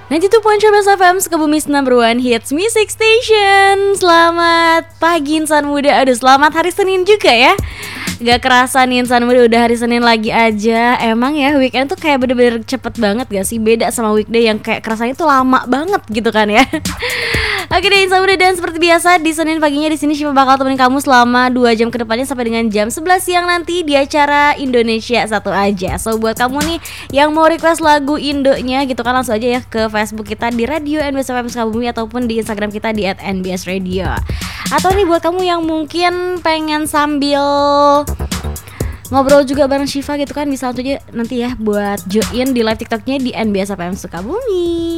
92.1 Best FM Sukabumi's number one hits music station. Selamat pagi insan muda. Aduh, selamat hari Senin juga ya. Gak kerasa nih insan muda, udah hari Senin lagi aja. Emang ya weekend tuh kayak bener-bener cepet banget gak sih? Beda sama weekday yang kayak kerasanya tuh lama banget gitu kan ya. Oke deh insan muda, dan seperti biasa di Senin paginya di sini Syifa bakal temenin kamu selama 2 jam ke depannya sampai dengan jam 11 siang nanti di acara Indonesia Satu Aja. So buat kamu nih yang mau request lagu Indonya gitu kan, langsung aja ya ke Facebook kita di Radio NBS FM Sukabumi ataupun di Instagram kita di @nbsradio. Atau nih buat kamu yang mungkin pengen sambil ngobrol juga bareng Syifa gitu kan, bisa aja nanti ya buat join di live TikToknya di NBS FM Sukabumi.